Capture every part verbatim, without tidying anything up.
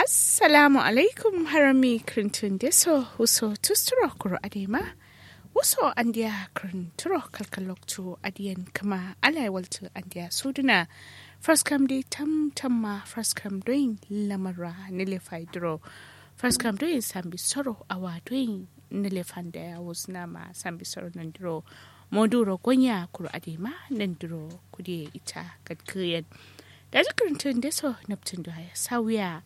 Assalamu alaikum harami krintun deso huso tusturo kuro adema. Wuso andia krinturo kalkaloktu adiyan kama alai waltu andia suduna. First come di tam tamma first come doing lamara nilefai duro. First come doing sambi soro awa doing nilefande awuznama sambi soro nandiro. Moduro gonya kuro adema nandiro kudi ita kadkuyen. Daji krintun deso naptun doya sawiya.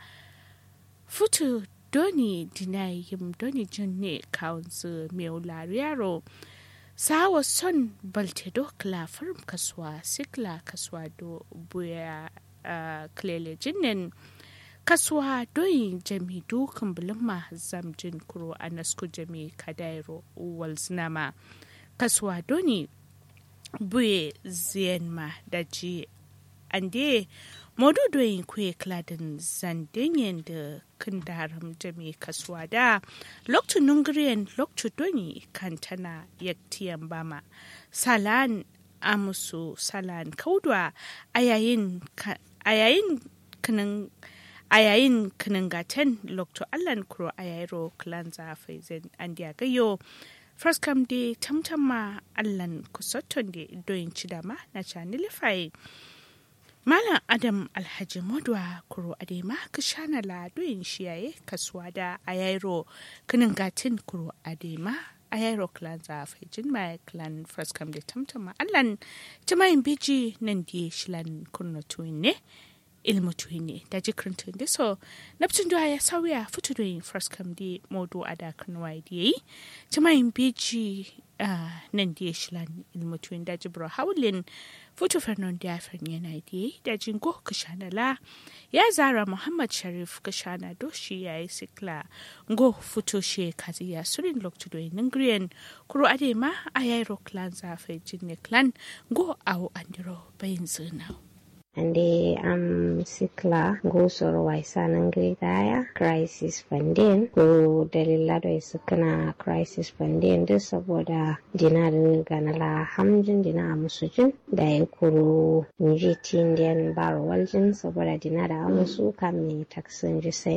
Futu doni dinai yim doni junne kaunzu meu lariaro sawa son balte do kla firm kaswa sikla kaswa do buya uh, klele jinnen kaswa doyi jami dukan bulma zamjin kuro anasku jami kadairo walznama kaswa doni buye zienma daji ande modu doyin kuye kladin zandinyen da kundaram jami kasuwa da lokacin nungriyan lokacin doni kantana yaktiyan bama salan amusu salan kaudwa a yayin kanin a yayin kaningatan lokacin allan kuro a yayiro klanza faizin an gayo first come de tamtama allan kusotton de doyin cidama na chanilifai Malam Adam Alhaji Modwa Kuro Adema kashana la doyin shiyaye kasuwa da ayairo kinin gatin Kuro Adema ayairo clan za fejin mai clan first come da tamtama allan jamayin biji nan di shilan kunno tuwin ne ilmu tuwin ne da jikrintun da so naptun da ya sauya fito doyin first come di modo ada kanwa da yi jamayin biji Uh, nan da shilan ilmutuwin daji bro haulin futu fernon da yana da da jingo kashanala ya zara muhammad sharif kashana doshi ya yi sikla go futu she kazi ya surin loktudo ningrian kuro adema ayairo clan zafe jinne clan go awo andiro bayin zina Ande am sikla gusor waisa nangri daya crisis funding ko dalila da sukana crisis funding da saboda dina da ganala hamjin dina amusujin da ya kuro nji tindian baro waljin saboda dina da amusu kame taksin ji sai